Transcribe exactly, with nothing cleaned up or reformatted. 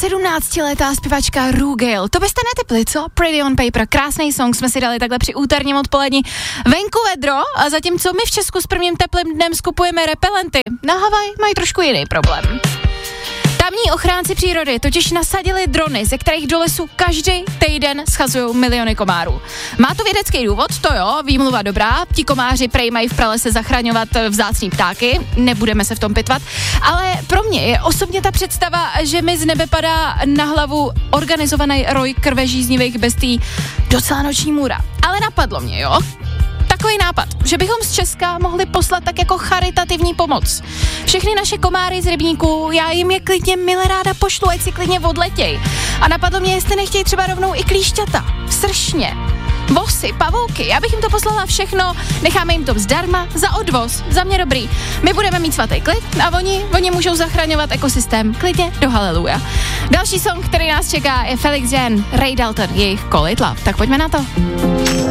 sedmnáctiletá zpěvačka Rue Gale. To byste netypli, co? Pretty on Paper, krásný song jsme si dali takhle při úterním odpoledni. Venku vedro a zatímco my v Česku s prvním teplým dnem skupujeme repelenty, na Havaj mají trošku jiný problém. Tamní ochránci přírody totiž nasadili drony, ze kterých do lesu každý týden schazují miliony komárů. Má to vědecký důvod, to jo, výmluva dobrá, ti komáři prej mají v pralese zachraňovat vzácný ptáky, nebudeme se v tom pitvat, ale pro mě je osobně ta představa, že mi z nebe padá na hlavu organizovaný roj krvežíznivých bestí docela noční můra. Ale napadlo mě, jo? Takový nápad, že bychom z Česka mohli poslat tak jako charitativní pomoc. Všechny naše komáry z rybníků, já jim je klidně mile ráda pošlu, ať si klidně odletěj. A napadlo mě, jestli nechtějí třeba rovnou i klíšťata, sršně, vosy, pavouky, já bych jim to poslala všechno, necháme jim to zdarma, za odvoz, za mě dobrý. My budeme mít svatý klid a oni, oni můžou zachraňovat ekosystém, klidně do haleluja. Další song, který nás čeká, je Felix Jan, Ray Dalton, jejich Call It Love, tak pojďme na to.